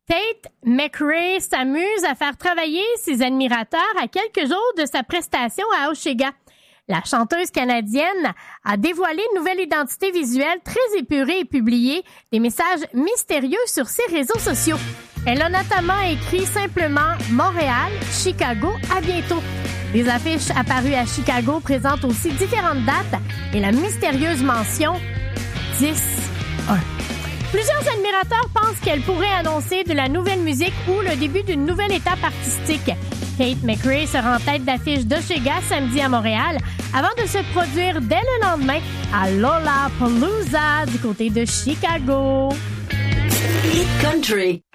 Tate McRae s'amuse à faire travailler ses admirateurs à quelques jours de sa prestation à Osheaga. La chanteuse canadienne a dévoilé une nouvelle identité visuelle très épurée et publié des messages mystérieux sur ses réseaux sociaux. Elle a notamment écrit simplement « Montréal, Chicago, à bientôt ». Des affiches apparues à Chicago présentent aussi différentes dates et la mystérieuse mention 10-1. Plusieurs admirateurs pensent qu'elle pourrait annoncer de la nouvelle musique ou le début d'une nouvelle étape artistique. Tate McRae sera en tête d'affiche d'Osheaga samedi à Montréal avant de se produire dès le lendemain à Lollapalooza du côté de Chicago. Hit Country.